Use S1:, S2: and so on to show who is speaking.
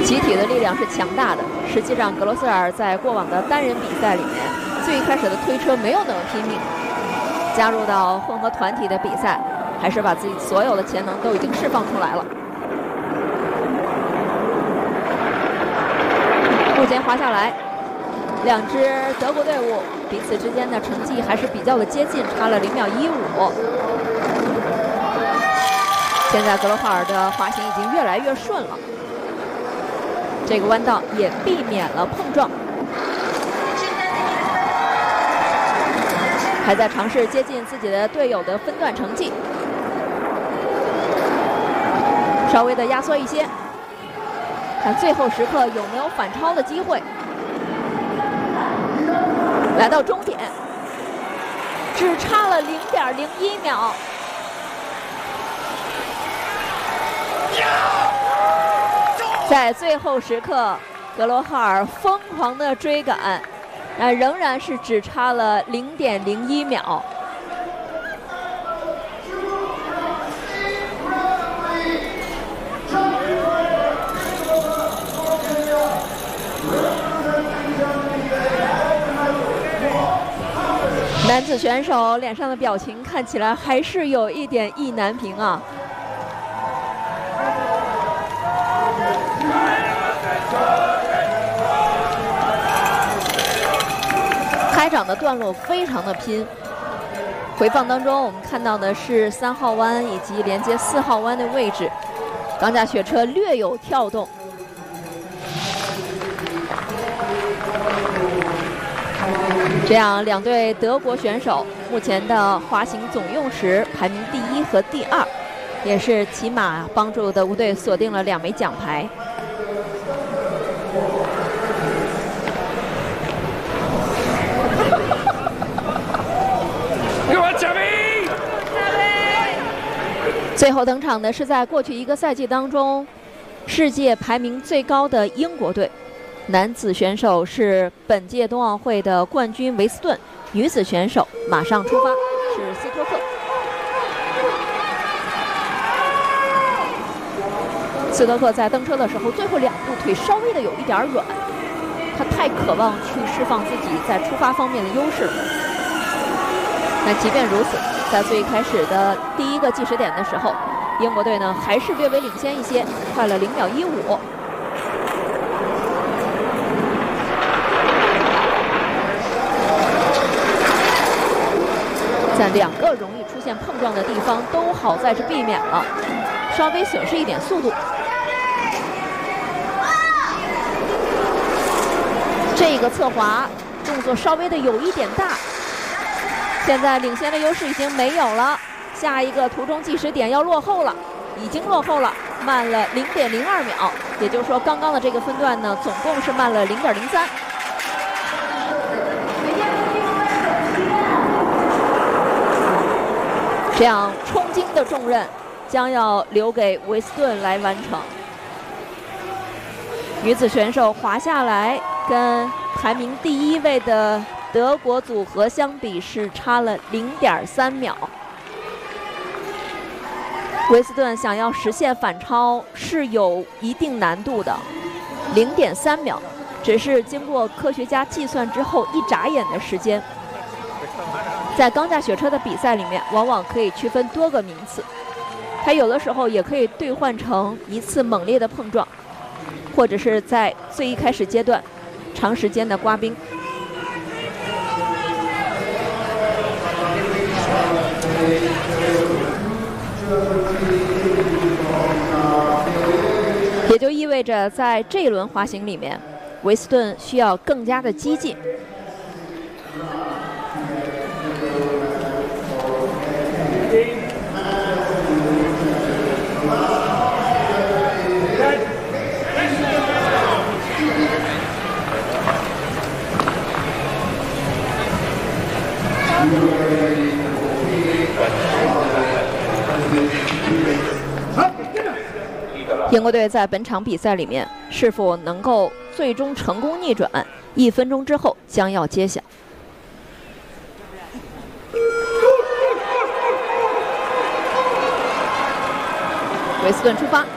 S1: 集体的力量是强大的。实际上，格罗塞尔在过往的单人比赛里面，最开始的推车没有那么拼命，加入到混合团体的比赛，还是把自己所有的潜能都已经释放出来了。目前滑下来，两支德国队伍彼此之间的成绩还是比较的接近，差了0秒15。现在格罗哈尔的滑行已经越来越顺了，这个弯道也避免了碰撞，还在尝试接近自己的队友的分段成绩，稍微的压缩一些，看最后时刻有没有反超的机会。来到终点，只差了0.01秒。在最后时刻，格罗哈尔疯狂的追赶，仍然是只差了0.01秒。男子选手脸上的表情看起来还是有一点意难平啊。开场的段落非常的拼，回放当中我们看到的是3号弯以及连接4号弯的位置，钢架雪车略有跳动。这样，两队德国选手目前的滑行总用时排名第1和第2，也是起码帮助德国队锁定了2枚奖牌。最后登场的是在过去1个赛季当中，世界排名最高的英国队。男子选手是本届冬奥会的冠军维斯顿，女子选手马上出发是斯托克。斯托克在登车的时候，最后2步腿稍微的有一点软，他太渴望去释放自己在出发方面的优势了。那即便如此，在最开始的第1个计时点的时候，英国队呢还是略微领先一些，快了0秒15。在2个容易出现碰撞的地方，都好在是避免了，稍微损失一点速度。这个侧滑动作稍微的有一点大，现在领先的优势已经没有了，下一个途中计时点要落后了，已经落后了，慢了0.02秒，也就是说刚刚的这个分段呢，总共是慢了0.03。这样冲金的重任将要留给维斯顿来完成。女子选手滑下来，跟排名第1位的德国组合相比是差了0.3秒。维斯顿想要实现反超是有一定难度的，0.3秒，只是经过科学家计算之后一眨眼的时间。在钢架雪车的比赛里面，往往可以区分多个名次，它有的时候也可以兑换成一次猛烈的碰撞，或者是在最一开始阶段长时间的刮冰。也就意味着在这一轮滑行里面，维斯顿需要更加的激进。英国队在本场比赛里面是否能够最终成功逆转，1分钟之后将要揭晓。维斯顿出发。